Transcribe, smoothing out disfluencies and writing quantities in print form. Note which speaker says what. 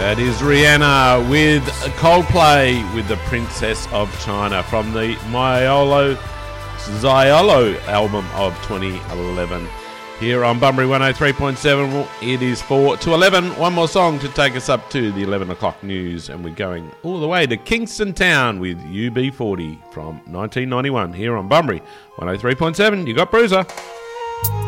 Speaker 1: That is Rihanna with Coldplay with the Princess of China from the Zyolo album of 2011. Here on Bunbury 103.7, it is 4 to 11. One more song to take us up to the 11 o'clock news, and we're going all the way to Kingston Town with UB40 from 1991. Here on Bunbury 103.7, you got Bruiser.